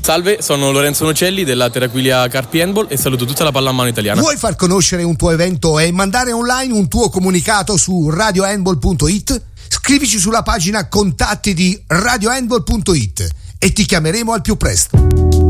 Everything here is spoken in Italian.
Salve, sono Lorenzo Nocelli della Terraquilia Carpi Handball e saluto tutta la pallamano italiana. Vuoi far conoscere un tuo evento e mandare online un tuo comunicato su radiohandball.it? Scrivici sulla pagina contatti di radiohandball.it e ti chiameremo al più presto.